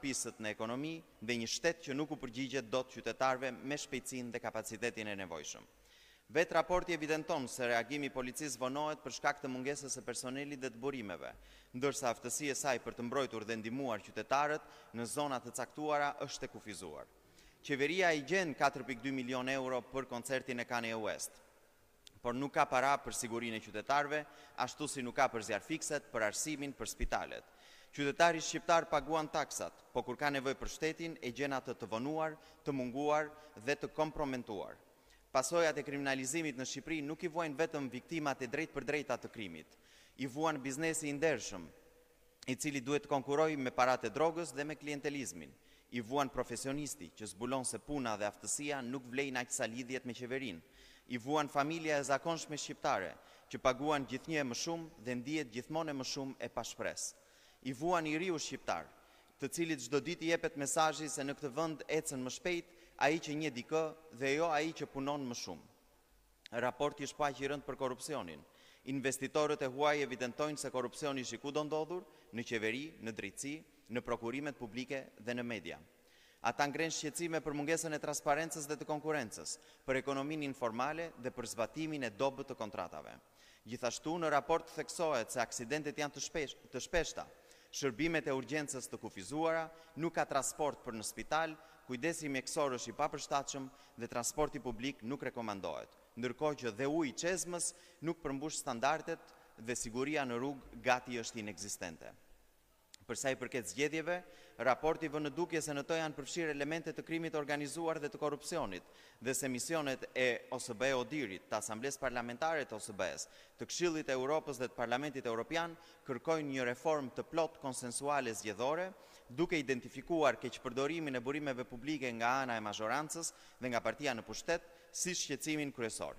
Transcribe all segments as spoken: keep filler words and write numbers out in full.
pisët në ekonomi dhe një shtet që nuk u përgjigjet dot qytetarëve me shpejtësinë dhe kapacitetin e nevojshëm. Vetë raporti evidenton se reagimi i policisë vonohet për shkak të mungesës së personelit dhe të burimeve, ndërsa aftësia e saj për të mbrojtur dhe ndihmuar qytetarët në zona të caktuara është e kufizuar. Qeveria i gjen katër pikë dy milion euro për koncertin e Kanye West, por nuk ka para për sigurinë e qytetarëve, ashtu si nuk ka për zjarfikset, për arsimin, për spitalet. Qytetari shqiptar paguan taksat, po kur ka nevojë për shtetin e gjen atë të vonuar, të munguar dhe të komprometuar. Pasojat e kriminalizimit në Shqipëri nuk i vuajnë vetëm viktimat e drejt për drejta të krimit, i vuan biznesi i ndershëm, i cili duhet të konkurojë me paratë e drogës dhe me klientelizmin, i vuan profesionisti që zbulon se puna dhe aftësia nuk vlejnë aq sa lidhjet me qeverinë, i vuan familja e zakonshme shqiptare që paguan gjithnjë më shumë dhe ndihet gjithmonë më shumë e pashpresë. I vuan i riu shqiptar, të cilit çdo ditë i jepet mesazhi se në këtë vend ecën më shpejt ai që njeh dikë dhe jo ai që punon më shumë. Raporti është paq i rënd për korrupsionin. Investitorët e huaj evidentojnë se korrupsioni është i kudo ndodhur, në qeveri, në drejtësi, në prokurimet publike dhe në media. Ata ngrenë shqetësime për mungesën e transparencës dhe të konkurencës, për ekonominë informale dhe për zbatimin e dobët të kontratave. Gjithashtu në raport theksohet se aksidentet janë të, shpesh, të shpeshta, shërbimet e urgjencës të kufizuara, nuk ka transport për në spital, kujdesi mjekësor është i papërshtatshëm dhe transporti publik nuk rekomandohet, ndërkohë që dhe uji i çezmës nuk përmbush standardet dhe siguria në rrugë gati është inekzistente. Për sa i përket zgjedhjeve, raporti vën në dukje se në to janë përfshirë elemente të krimit organizuar dhe të korrupsionit, dhe se misionet e O S B E-Odirit, të Asamblesë Parlamentare të O S B-s, të Këshillit të Europës dhe të Parlamentit Evropian kërkojnë një reformë të plot konsensuale zgjedhore, duke identifikuar keqpërdorimin e burimeve publike nga ana e mazhorancës dhe nga partia në pushtet si shqetësimin kryesor.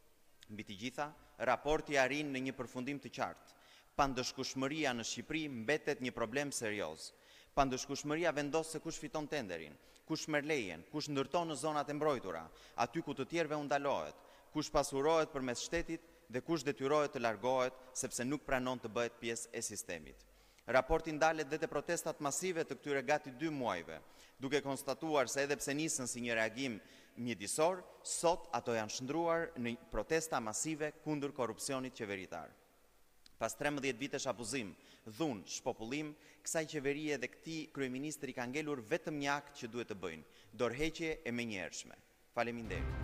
Mbi të gjitha, raporti arrin në një përfundim të qartë. Pandëshkueshmëria në Shqipëri mbetet një problem serioz. Pandëshkueshmëria vendos se kush fiton tenderin, kush merr lejen, kush ndërton në zonat e mbrojtura, aty ku të tjerëve u ndalohet, kush pasurohet përmes shtetit dhe kush detyrohet të largohet sepse nuk pranon të bëhet pjesë e sistemit. Raporti ndalet dhe te protestat masive të këtyre gati dy muajve, duke konstatuar se edhe pse nisën si një reagim mjedisor, sot ato janë shndruar në protesta masive kundër korrupsionit qeveritar. Pas trembëdhjetë vitesh abuzim, dhunë, shpopullim, kësaj qeverie dhe këtij kryeministri ka ngelur vetëm një akt që duhet të bëjnë, dorëheqje e menjëhershme. Faleminderit.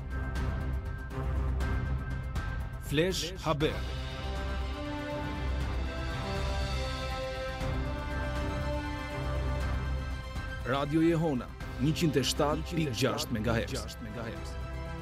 Flash Haber. Radio Jehona njëqind e shtatë pikë gjashtë megahertz.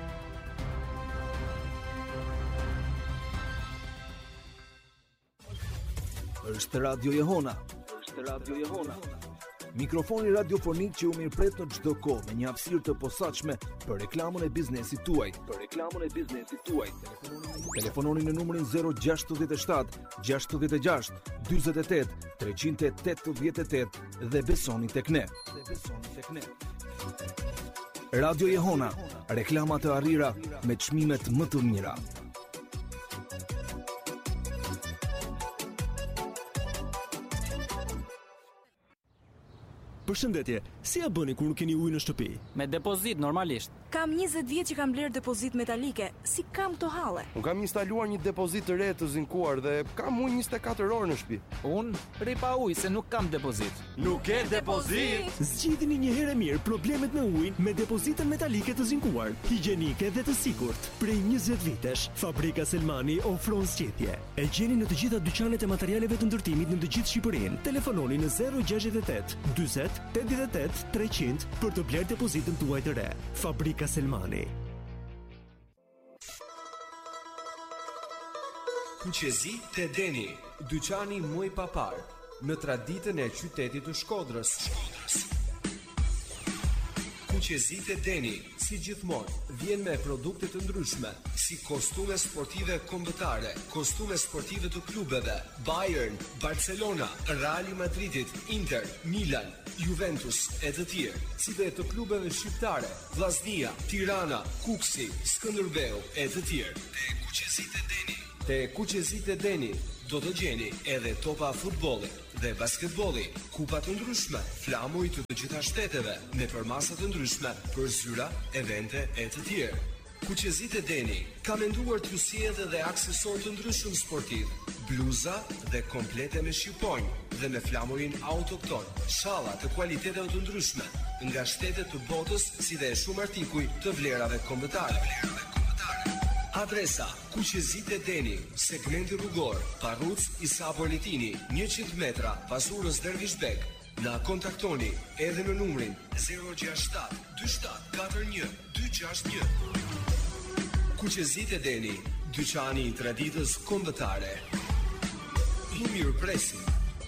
Është Radio Jehona. Është Radio Jehona. Mikrofoni radiofonik që u mirëpret në çdo kohë me një hapësirë të posaçme për reklamën e biznesit tuaj. Për reklamën e biznesit tuaj. Telefononi në numrin zero gjasht shtat gjasht gjasht dyzet e tetë treqind e tetëdhjetë e tetë dhe besoni tek ne. Dhe besoni tek ne. Radio Jehona, reklama të arrira me çmimet më të mira. Përshëndetje, si ja bëni kur nuk keni ujë në shtëpi? Me depozit normalisht. Kam njëzet vjet që kam bler depozit metalike. Si kam këto halle? Unë kam instaluar një depozit të re të zinkuar dhe kam ujë njëzet e katër orë në shtëpi. Unë rri pa ujë se nuk kam depozit. Nuk ke depozit? Zgjidhni një herë mirë problemet me ujin me depozitën metalike të zinkuar, higjienike dhe të sigurt. Prej njëzet vitesh, Fabrika Selmani ofron zgjedhje. E gjeni në të gjitha dyqanet e materialeve të ndërtimit në të gjithë Shqipërinë. Telefononi në zero gjashtëdhjetë e tetë dyzet tetëdhjetë e tetë treqind për të bler depozitën tuaj të re. Fabrika Selmani. Kuqezi te Deni, dyqani muj papar, në traditën e qytetit të Shkodrës. Kuqezi te Deni, si gjithmonë, vjen me produkte të ndryshme, si kostume sportive kombëtare, kostume sportive të klubeve, Bayern, Barcelona, Real Madridit, Inter, Milan, Juventus e të tjerë, si dhe të klubeve shqiptare, Vllaznia, Tirana, Kuksi, Skënderbeu e të tjerë. Te Kuqezi te Deni, Te Kuqezit e Deni do të gjeni edhe topa futbolli dhe basketbolli, kupa të ndryshme, flamuj të të gjitha shteteve, me përmasa të ndryshme për zyra, evente e të tjerë. Kuqezit e Deni ka menduar t'ju sjellë dhe aksesor të ndryshëm sportiv, bluza dhe komplete me shqiponjë dhe me flamurin autokton, shalla të kualiteteve të ndryshme nga shtetet të botës, si dhe shumë artikuj të vlerave kombëtare. Adresa: Kuqezit e Deni, segmenti rrugor, Parruc Isa Boletini, njëqind metra, Pasurës Dervishbek. Na kontaktoni edhe në numrin zero gjasht shtat dy shtat katër një dy gjasht një. Kuqezit e Deni, dyqani i traditës kombëtare. I mirëpresim.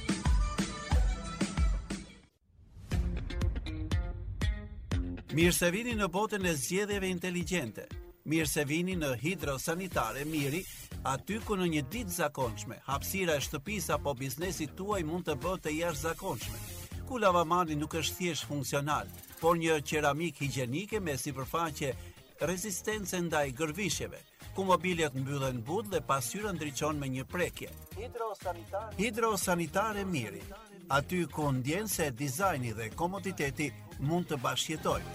Mirë se vini në botën e zgjedhjeve inteligjente. Mirë se vini në Hidrosanitare Miri, aty ku në një ditë zakonshme, hapësira e shtëpisë apo biznesit tuaj mund të bëhet të jashtëzakonshme. Ku lavamani nuk është thjesht funksional, por një qeramik higjienike me sipërfaqe rezistence ndaj gërvishjeve, ku mobiljet mbyllen but dhe pasqyra ndriçon me një prekje. Hidrosanitare, Hidrosanitare Miri, aty ku ndjen se dizajni dhe komoditeti mund të bashkëjetojnë.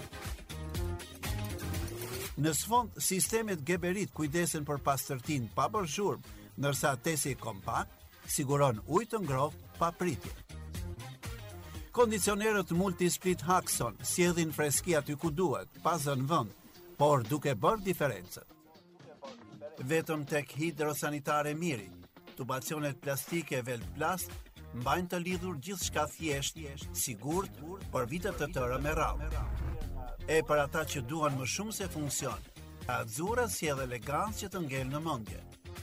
Në sfond, sistemet Geberit kujdesen për pastërtinë pa bërë zhurmë, ndërsa tesi kompakt siguron ujë të ngrohtë pa pritje. Kondicionerët Multisplit Haxon sjellin freski aty ku duhet, pa zënë vend, por duke bërë diferencën. Vetëm tek Hidrosanitare Miri, tubacionet plastike Velplast mbajnë të lidhur gjithçka thjesht, sigurt për vite të tëra me radhë. E për ata që duan më shumë se funksion, Azura sjell elegancë që të ngel në mendje.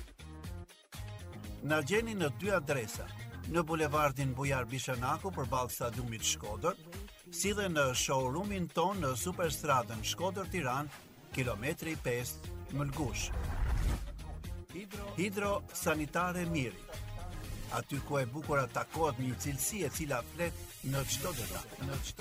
Na gjeni në dy adresa, në bulevardin Bujar Bishanaku përballë stadiumit Shkodër, si dhe në showroomin ton në Superstradën Shkodër-Tiranë, kilometri pesë Mëlgush. Hidrosanitare Miri, aty ku e bukur takohet një cilësi e cila flet në çdo detaj, në çdo